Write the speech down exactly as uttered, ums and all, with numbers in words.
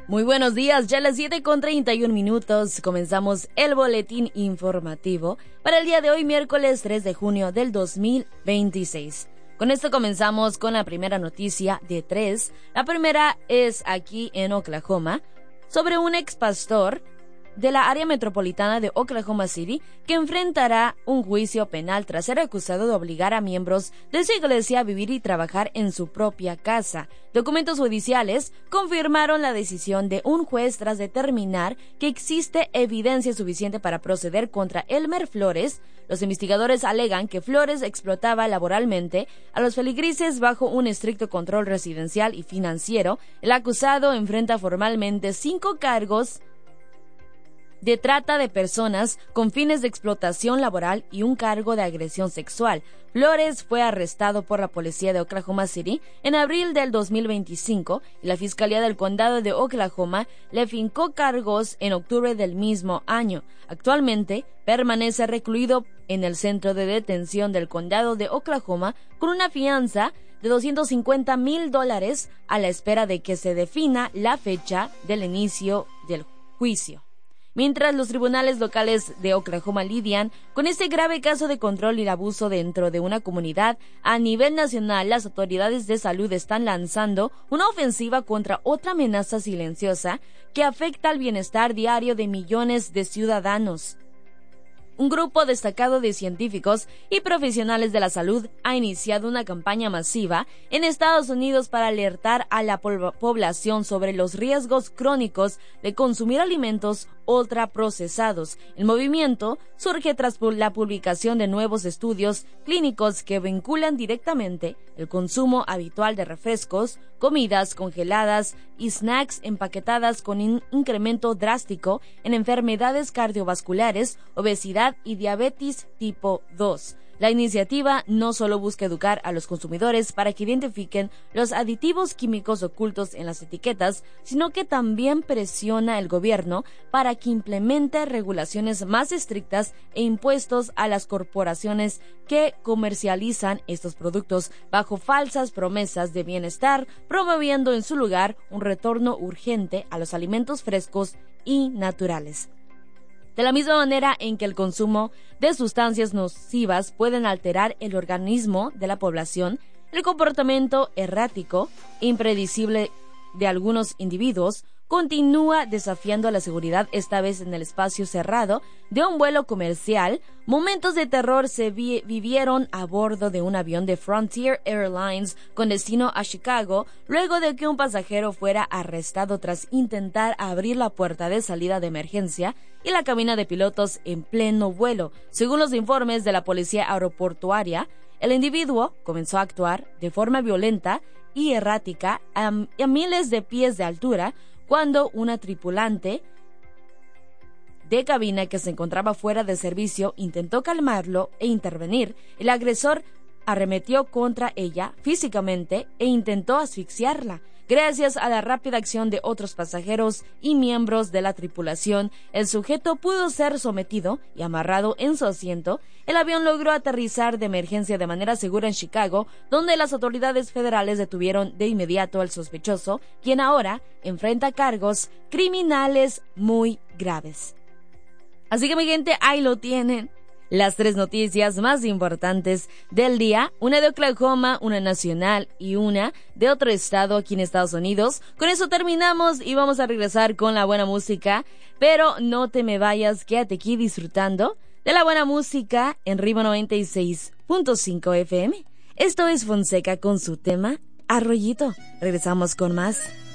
Muy buenos días, ya a las siete con treinta y un minutos comenzamos el boletín informativo para el día de hoy, miércoles tres de junio del dos mil veintiséis. Con esto comenzamos con la primera noticia de tres. La primera es aquí en Oklahoma, sobre un ex pastor de la área metropolitana de Oklahoma City que enfrentará un juicio penal tras ser acusado de obligar a miembros de su iglesia a vivir y trabajar en su propia casa. Documentos judiciales confirmaron la decisión de un juez tras determinar que existe evidencia suficiente para proceder contra Elmer Flores. Los investigadores alegan que Flores explotaba laboralmente a los feligreses bajo un estricto control residencial y financiero. El acusado enfrenta formalmente cinco cargos de trata de personas con fines de explotación laboral y un cargo de agresión sexual. Flores fue arrestado por la policía de Oklahoma City en abril del dos mil veinticinco y la Fiscalía del Condado de Oklahoma le fincó cargos en octubre del mismo año. Actualmente permanece recluido en el centro de detención del Condado de Oklahoma con una fianza de doscientos cincuenta mil dólares a la espera de que se defina la fecha del inicio del juicio. Mientras los tribunales locales de Oklahoma lidian con este grave caso de control y abuso dentro de una comunidad, a nivel nacional las autoridades de salud están lanzando una ofensiva contra otra amenaza silenciosa que afecta al bienestar diario de millones de ciudadanos. Un grupo destacado de científicos y profesionales de la salud ha iniciado una campaña masiva en Estados Unidos para alertar a la población sobre los riesgos crónicos de consumir alimentos ultraprocesados. El movimiento surge tras la publicación de nuevos estudios clínicos que vinculan directamente el consumo habitual de refrescos, comidas congeladas y snacks empaquetadas con un incremento drástico en enfermedades cardiovasculares, obesidad y diabetes tipo dos. La iniciativa no solo busca educar a los consumidores para que identifiquen los aditivos químicos ocultos en las etiquetas, sino que también presiona al gobierno para que implemente regulaciones más estrictas e impuestos a las corporaciones que comercializan estos productos bajo falsas promesas de bienestar, promoviendo en su lugar un retorno urgente a los alimentos frescos y naturales. De la misma manera en que el consumo de sustancias nocivas pueden alterar el organismo de la población, el comportamiento errático e impredecible de algunos individuos continúa desafiando la seguridad, esta vez en el espacio cerrado de un vuelo comercial. Momentos de terror se vi- vivieron a bordo de un avión de Frontier Airlines con destino a Chicago, luego de que un pasajero fuera arrestado tras intentar abrir la puerta de salida de emergencia y la cabina de pilotos en pleno vuelo. Según los informes de la policía aeroportuaria, el individuo comenzó a actuar de forma violenta y errática a, a miles de pies de altura cuando una tripulante de cabina que se encontraba fuera de servicio intentó calmarlo e intervenir. El agresor arremetió contra ella físicamente e intentó asfixiarla. Gracias a la rápida acción de otros pasajeros y miembros de la tripulación, el sujeto pudo ser sometido y amarrado en su asiento. El avión logró aterrizar de emergencia de manera segura en Chicago, donde las autoridades federales detuvieron de inmediato al sospechoso, quien ahora enfrenta cargos criminales muy graves. Así que mi gente, ahí lo tienen. Las tres noticias más importantes del día, una de Oklahoma, una nacional y una de otro estado aquí en Estados Unidos. Con eso terminamos y vamos a regresar con la buena música, pero no te me vayas, quédate aquí disfrutando de la buena música en Ritmo noventa y seis punto cinco F M. Esto es Fonseca con su tema Arroyito. Regresamos con más.